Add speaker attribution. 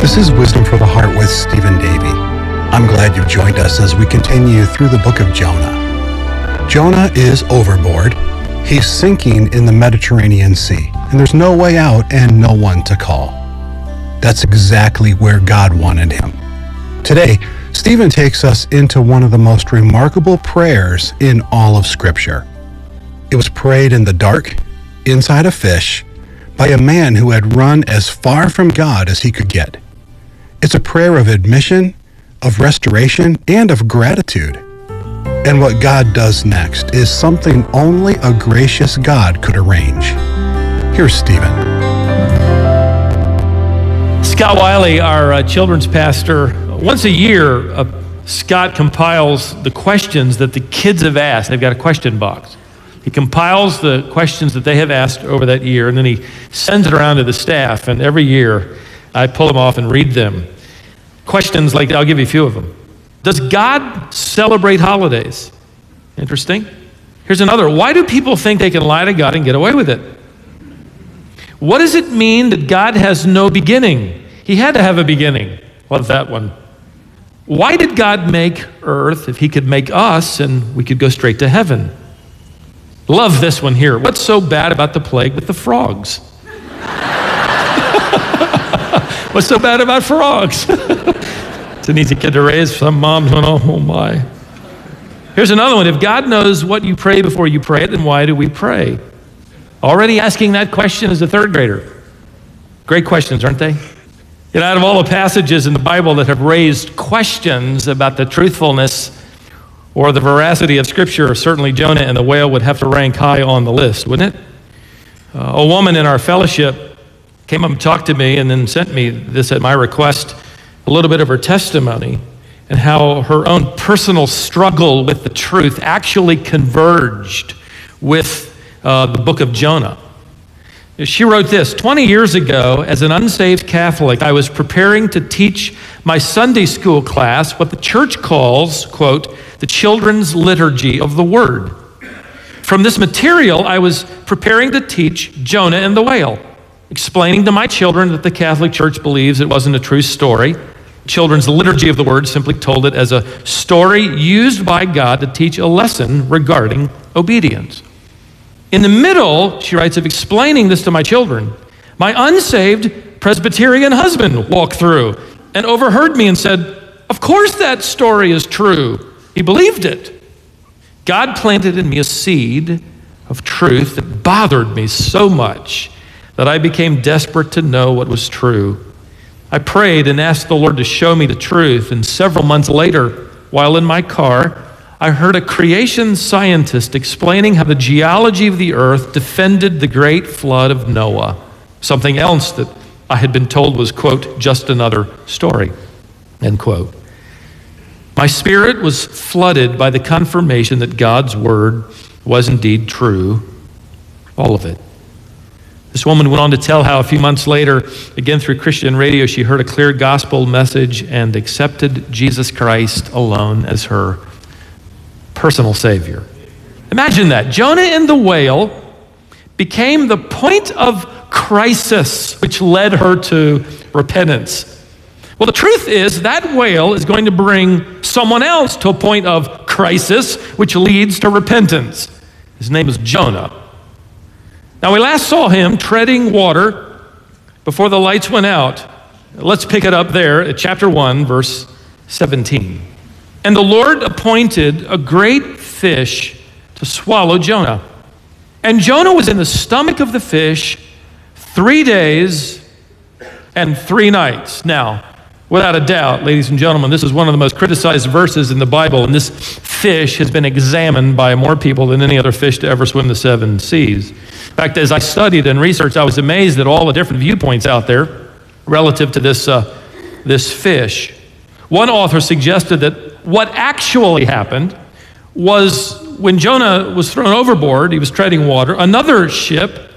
Speaker 1: This is Wisdom for the Heart with Stephen Davey. I'm glad you've joined us as we continue through the book of Jonah. Jonah is overboard. He's sinking in the Mediterranean Sea, and there's no way out and no one to call. That's exactly where God wanted him. Today, Stephen takes us into one of the most remarkable prayers in all of Scripture. It was prayed in the dark, inside a fish, by a man who had run as far from God as he could get. It's a prayer of admission, of restoration, and of gratitude. And what God does next is something only a gracious God could arrange. Here's Stephen.
Speaker 2: Scott Wiley, our children's pastor, once a year, Scott compiles the questions that the kids have asked. They've got a question box. He compiles the questions that they have asked over that year, and then he sends it around to the staff, and every year I pull them off and read them. Questions like, I'll give you a few of them. Does God celebrate holidays? Interesting. Here's another. Why do people think they can lie to God and get away with it? What does it mean that God has no beginning? He had to have a beginning. Love that one. Why did God make earth if he could make us and we could go straight to heaven? Love this one here. What's so bad about the plague with the frogs? What's so bad about frogs? It's an easy kid to raise. Some moms went, oh my. Here's another one. If God knows what you pray before you pray it, then why do we pray? Already asking that question as a third grader. Great questions, aren't they? Yet out of all the passages in the Bible that have raised questions about the truthfulness or the veracity of Scripture, certainly Jonah and the whale would have to rank high on the list, wouldn't it? A woman in our fellowship came up and talked to me and then sent me this at my request, a little bit of her testimony and how her own personal struggle with the truth actually converged with the book of Jonah. She wrote this, 20 years ago, as an unsaved Catholic, I was preparing to teach my Sunday school class what the church calls, quote, the children's liturgy of the word. From this material, I was preparing to teach Jonah and the whale, explaining to my children that the Catholic Church believes it wasn't a true story. Children's liturgy of the word simply told it as a story used by God to teach a lesson regarding obedience. In the middle, she writes, of explaining this to my children, my unsaved Presbyterian husband walked through and overheard me and said, of course that story is true. He believed it. God planted in me a seed of truth that bothered me so much that I became desperate to know what was true. I prayed and asked the Lord to show me the truth, and several months later, while in my car, I heard a creation scientist explaining how the geology of the earth defended the great flood of Noah, something else that I had been told was, quote, just another story, end quote. My spirit was flooded by the confirmation that God's word was indeed true, all of it. This woman went on to tell how a few months later, again through Christian radio, she heard a clear gospel message and accepted Jesus Christ alone as her personal Savior. Imagine that. Jonah and the whale became the point of crisis which led her to repentance. Well, the truth is that whale is going to bring someone else to a point of crisis which leads to repentance. His name is Jonah. Now, we last saw him treading water before the lights went out. Let's pick it up there at chapter 1, verse 17. And the Lord appointed a great fish to swallow Jonah. And Jonah was in the stomach of the fish 3 days and 3 nights. Now, without a doubt, ladies and gentlemen, this is one of the most criticized verses in the Bible, and this fish has been examined by more people than any other fish to ever swim the 7 seas. In fact, as I studied and researched, I was amazed at all the different viewpoints out there relative to this fish. One author suggested that what actually happened was when Jonah was thrown overboard, he was treading water, another ship